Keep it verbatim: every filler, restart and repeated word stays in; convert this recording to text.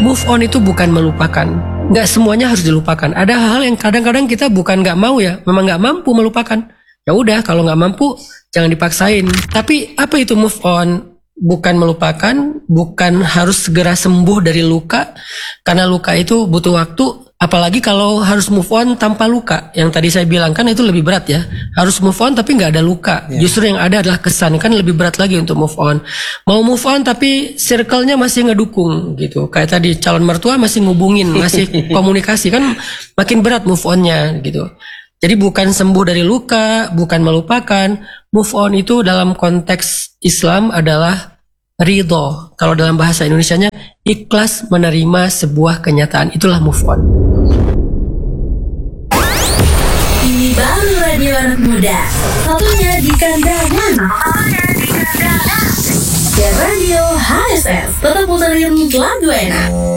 move on itu bukan melupakan. Nggak semuanya harus dilupakan. Ada hal yang kadang-kadang kita bukan nggak mau ya, memang nggak mampu melupakan. Ya udah, kalau nggak mampu jangan dipaksain. Tapi apa itu move on? Bukan melupakan, bukan harus segera sembuh dari luka, karena luka itu butuh waktu. Apalagi kalau harus move on tanpa luka, yang tadi saya bilang kan itu lebih berat ya. Harus move on tapi nggak ada luka. Yeah. Justru yang ada adalah kesan, kan lebih berat lagi untuk move on. Mau move on tapi circle-nya masih ngedukung gitu. Kayak tadi calon mertua masih ngubungin, masih komunikasi, kan makin berat move on-nya gitu. Jadi bukan sembuh dari luka, bukan melupakan. Move on itu dalam konteks Islam adalah ridho. Kalau dalam bahasa Indonesianya, ikhlas menerima sebuah kenyataan. Itulah move on. Ini baru radio anak muda. Satunya di kandangan. Satunya di kandangan. Dan radio H S S tetap puterin lagu enak.